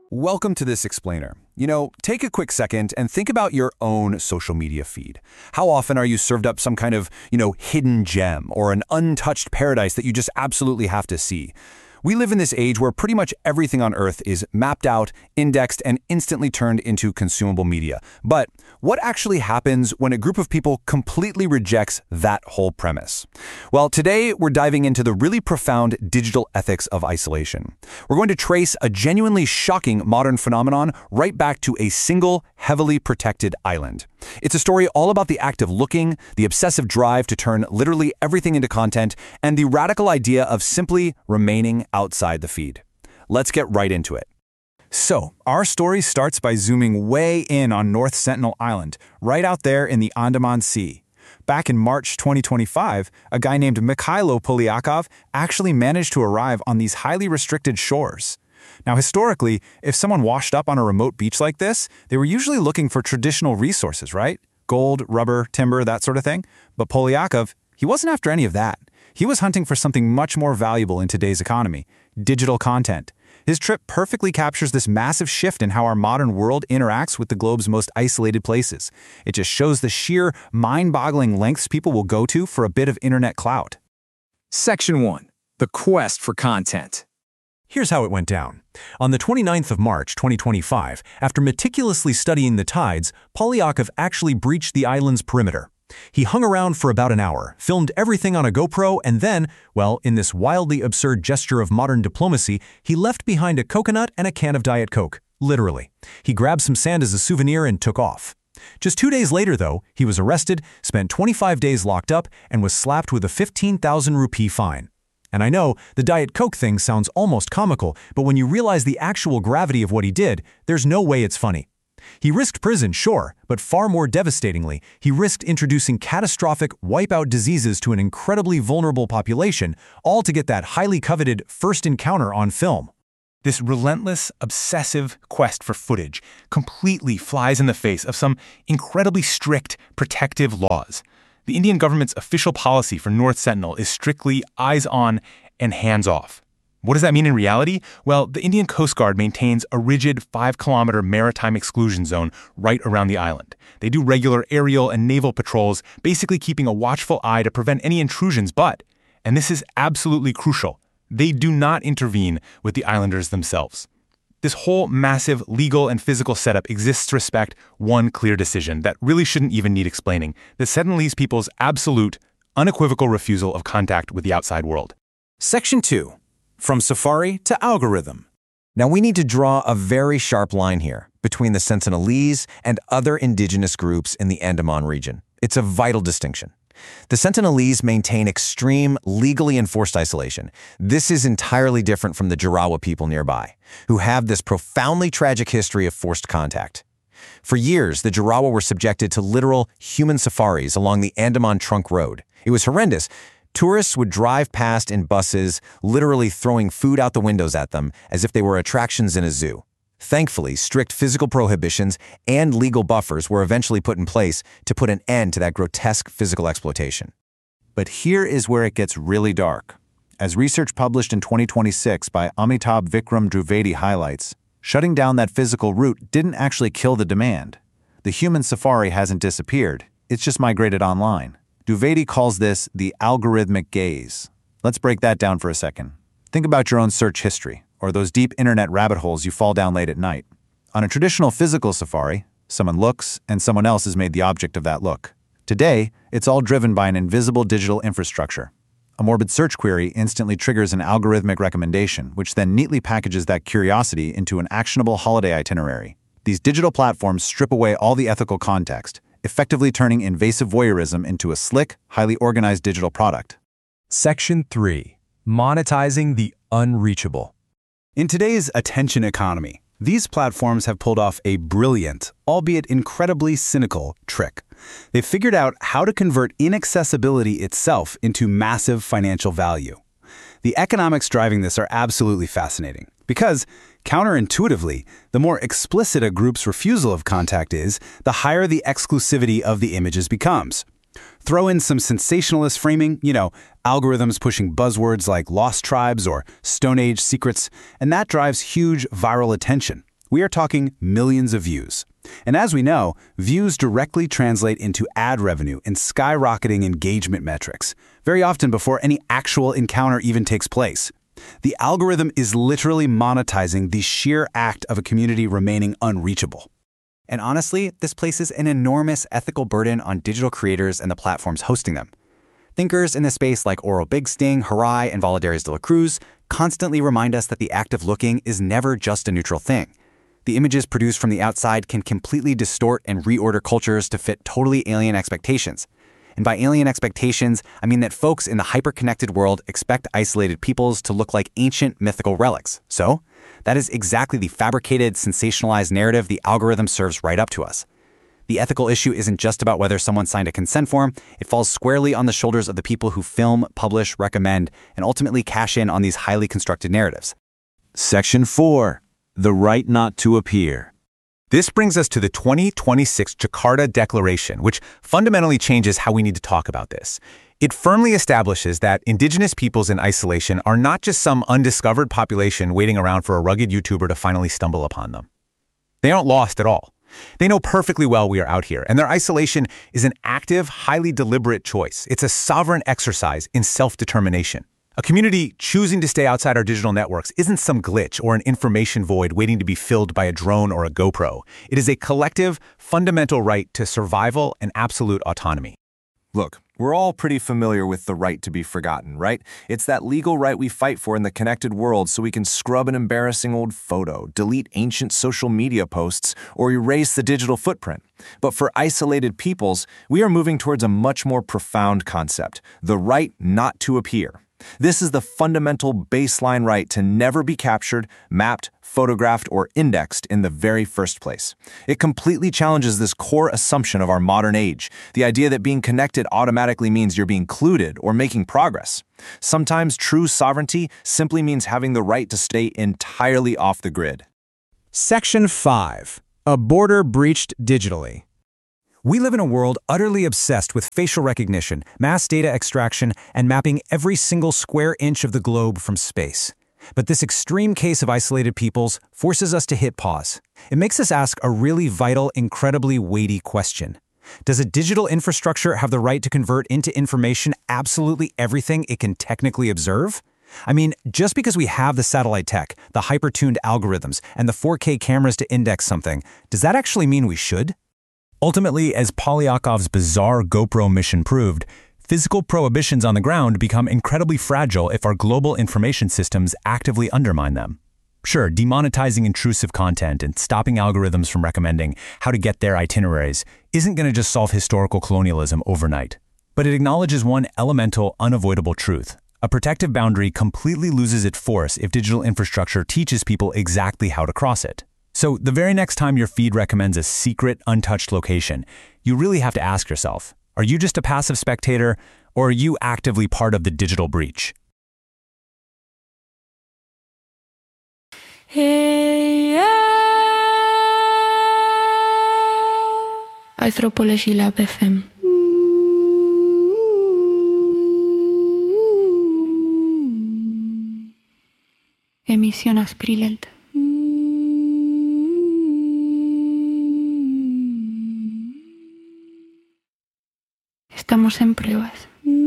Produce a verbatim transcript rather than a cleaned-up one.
Welcome to This Explainer. You know, take a quick second and think about your own social media feed. How often are you served up some kind of, you know, hidden gem or an untouched paradise that you just absolutely have to see? We live in this age where pretty much everything on Earth is mapped out, indexed, and instantly turned into consumable media. But what actually happens when a group of people completely rejects that whole premise? Well, today we're diving into the really profound digital ethics of isolation. We're going to trace a genuinely shocking modern phenomenon right back to a single, heavily protected island. It's a story all about the act of looking, the obsessive drive to turn literally everything into content, and the radical idea of simply remaining outside the feed. Let's get right into it. So, our story starts by zooming way in on North Sentinel Island, right out there in the Andaman Sea. Back in March twenty twenty-five, a guy named Mikhailo Polyakov actually managed to arrive on these highly restricted shores. Now, historically, if someone washed up on a remote beach like this, they were usually looking for traditional resources, right? Gold, rubber, timber, that sort of thing. But Polyakov, he wasn't after any of that. He was hunting for something much more valuable in today's economy: digital content. His trip perfectly captures this massive shift in how our modern world interacts with the globe's most isolated places. It just shows the sheer, mind-boggling lengths people will go to for a bit of internet clout. Section one. The Quest for Content. Here's how it went down. On the twenty-ninth of March twenty twenty-five, after meticulously studying the tides, Polyakov actually breached the island's perimeter. He hung around for about an hour, filmed everything on a GoPro, and then, well, in this wildly absurd gesture of modern diplomacy, he left behind a coconut and a can of Diet Coke. Literally. He grabbed some sand as a souvenir and took off. Just two days later, though, he was arrested, spent twenty-five days locked up, and was slapped with a fifteen thousand rupee fine. And I know, the Diet Coke thing sounds almost comical, but when you realize the actual gravity of what he did, there's no way it's funny. He risked prison, sure, but far more devastatingly, he risked introducing catastrophic, wipe-out diseases to an incredibly vulnerable population, all to get that highly coveted first encounter on film. This relentless, obsessive quest for footage completely flies in the face of some incredibly strict, protective laws. The Indian government's official policy for North Sentinel is strictly eyes on and hands off. What does that mean in reality? Well, the Indian Coast Guard maintains a rigid five-kilometer maritime exclusion zone right around the island. They do regular aerial and naval patrols, basically keeping a watchful eye to prevent any intrusions, but, and this is absolutely crucial, they do not intervene with the islanders themselves. This whole massive legal and physical setup exists to respect one clear decision that really shouldn't even need explaining: the Sentinelese people's absolute, unequivocal refusal of contact with the outside world. Section two. From Safari to Algorithm. Now we need to draw a very sharp line here between the Sentinelese and other indigenous groups in the Andaman region. It's a vital distinction. The Sentinelese maintain extreme, legally enforced isolation. This is entirely different from the Jarawa people nearby, who have this profoundly tragic history of forced contact. For years, the Jarawa were subjected to literal human safaris along the Andaman Trunk Road. It was horrendous. Tourists would drive past in buses, literally throwing food out the windows at them as if they were attractions in a zoo. Thankfully, strict physical prohibitions and legal buffers were eventually put in place to put an end to that grotesque physical exploitation. But here is where it gets really dark. As research published in twenty twenty-six by Amitabh Vikram Dwivedi highlights, shutting down that physical route didn't actually kill the demand. The human safari hasn't disappeared, it's just migrated online. Dwivedi calls this the algorithmic gaze. Let's break that down for a second. Think about your own search history, or those deep internet rabbit holes you fall down late at night. On a traditional physical safari, someone looks and someone else is made the object of that look. Today, it's all driven by an invisible digital infrastructure. A morbid search query instantly triggers an algorithmic recommendation, which then neatly packages that curiosity into an actionable holiday itinerary. These digital platforms strip away all the ethical context, effectively turning invasive voyeurism into a slick, highly organized digital product. Section three. Monetizing the unreachable. In today's attention economy, these platforms have pulled off a brilliant, albeit incredibly cynical, trick. They've figured out how to convert inaccessibility itself into massive financial value. The economics driving this are absolutely fascinating, because, counterintuitively, the more explicit a group's refusal of contact is, the higher the exclusivity of the images becomes. Throw in some sensationalist framing, you know, algorithms pushing buzzwords like lost tribes or Stone Age secrets, and that drives huge viral attention. We are talking millions of views. And as we know, views directly translate into ad revenue and skyrocketing engagement metrics, very often before any actual encounter even takes place. The algorithm is literally monetizing the sheer act of a community remaining unreachable. And honestly, this places an enormous ethical burden on digital creators and the platforms hosting them. Thinkers in the space like Oral Big Sting, Harai, and Valadares de la Cruz constantly remind us that the act of looking is never just a neutral thing. The images produced from the outside can completely distort and reorder cultures to fit totally alien expectations. And by alien expectations, I mean that folks in the hyper-connected world expect isolated peoples to look like ancient mythical relics. So, that is exactly the fabricated, sensationalized narrative the algorithm serves right up to us. The ethical issue isn't just about whether someone signed a consent form, it falls squarely on the shoulders of the people who film, publish, recommend, and ultimately cash in on these highly constructed narratives. Section four. The right not to appear. This brings us to the twenty twenty-six Jakarta Declaration, which fundamentally changes how we need to talk about this. It firmly establishes that indigenous peoples in isolation are not just some undiscovered population waiting around for a rugged YouTuber to finally stumble upon them. They aren't lost at all. They know perfectly well we are out here, and their isolation is an active, highly deliberate choice. It's a sovereign exercise in self-determination. A community choosing to stay outside our digital networks isn't some glitch or an information void waiting to be filled by a drone or a GoPro. It is a collective, fundamental right to survival and absolute autonomy. Look, we're all pretty familiar with the right to be forgotten, right? It's that legal right we fight for in the connected world so we can scrub an embarrassing old photo, delete ancient social media posts, or erase the digital footprint. But for isolated peoples, we are moving towards a much more profound concept, the right not to appear. This is the fundamental baseline right to never be captured, mapped, photographed, or indexed in the very first place. It completely challenges this core assumption of our modern age, the idea that being connected automatically means you're being included or making progress. Sometimes true sovereignty simply means having the right to stay entirely off the grid. Section five. A border breached digitally. We live in a world utterly obsessed with facial recognition, mass data extraction, and mapping every single square inch of the globe from space. But this extreme case of isolated peoples forces us to hit pause. It makes us ask a really vital, incredibly weighty question. Does a digital infrastructure have the right to convert into information absolutely everything it can technically observe? I mean, just because we have the satellite tech, the hyper-tuned algorithms, and the four K cameras to index something, does that actually mean we should? Ultimately, as Polyakov's bizarre GoPro mission proved, physical prohibitions on the ground become incredibly fragile if our global information systems actively undermine them. Sure, demonetizing intrusive content and stopping algorithms from recommending how to get their itineraries isn't going to just solve historical colonialism overnight. But it acknowledges one elemental, unavoidable truth. A protective boundary completely loses its force if digital infrastructure teaches people exactly how to cross it. So the very next time your feed recommends a secret, untouched location, you really have to ask yourself, are you just a passive spectator, or are you actively part of the digital breach? Anthropologie Lab F M. Emisión Asprilent. Estamos en pruebas.